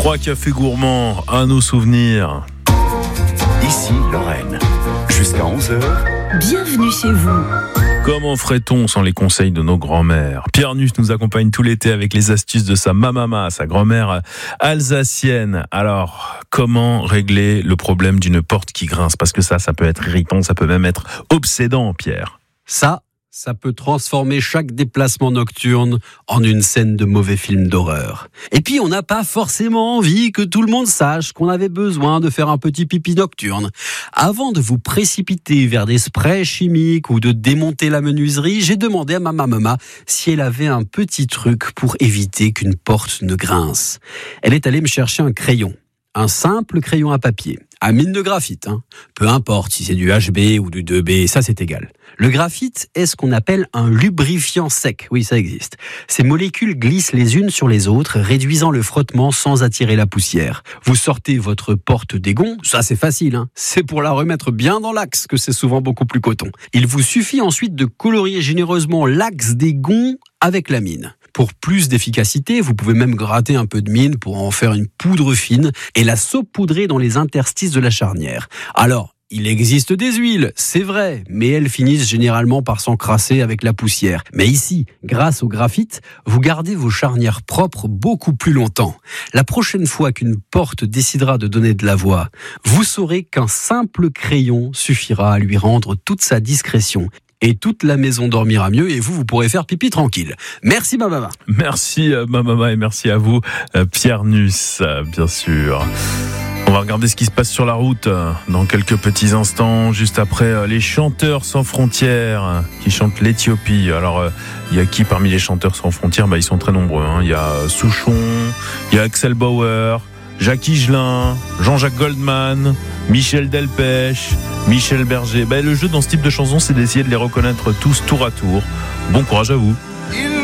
3 cafés gourmands à nos souvenirs. Ici Lorraine, jusqu'à 11h. Bienvenue chez vous. Comment ferait-on sans les conseils de nos grands-mères ? Pierre Nuss nous accompagne tout l'été avec les astuces de sa mamama, sa grand-mère alsacienne. Alors, comment régler le problème d'une porte qui grince ? Parce que ça peut être irritant, ça peut même être obsédant, Pierre. Ça peut transformer chaque déplacement nocturne en une scène de mauvais film d'horreur. Et puis, on n'a pas forcément envie que tout le monde sache qu'on avait besoin de faire un petit pipi nocturne. Avant de vous précipiter vers des sprays chimiques ou de démonter la menuiserie, j'ai demandé à ma maman si elle avait un petit truc pour éviter qu'une porte ne grince. Elle est allée me chercher un crayon. Un simple crayon à papier, à mine de graphite. Peu importe si c'est du HB ou du 2B, ça c'est égal. Le graphite est ce qu'on appelle un lubrifiant sec. Oui, ça existe. Ces molécules glissent les unes sur les autres, réduisant le frottement sans attirer la poussière. Vous sortez votre porte d'égon, ça c'est facile. C'est pour la remettre bien dans l'axe que c'est souvent beaucoup plus coton. Il vous suffit ensuite de colorier généreusement l'axe d'égon avec la mine. Pour plus d'efficacité, vous pouvez même gratter un peu de mine pour en faire une poudre fine et la saupoudrer dans les interstices de la charnière. Alors, il existe des huiles, c'est vrai, mais elles finissent généralement par s'encrasser avec la poussière. Mais ici, grâce au graphite, vous gardez vos charnières propres beaucoup plus longtemps. La prochaine fois qu'une porte décidera de donner de la voix, vous saurez qu'un simple crayon suffira à lui rendre toute sa discrétion. Et toute la maison dormira mieux et vous pourrez faire pipi tranquille. Merci ma maman. Merci ma maman et merci à vous Pierre Nuss, bien sûr. On va regarder ce qui se passe sur la route dans quelques petits instants, juste après les chanteurs sans frontières qui chantent l'Éthiopie. Alors, il y a qui parmi les chanteurs sans frontières ? Ils sont très nombreux. Il y a Souchon, il y a Axel Bauer, Jacques Higelin, Jean-Jacques Goldman, Michel Delpech, Michel Berger. Le jeu dans ce type de chanson, c'est d'essayer de les reconnaître tous tour à tour. Bon courage à vous.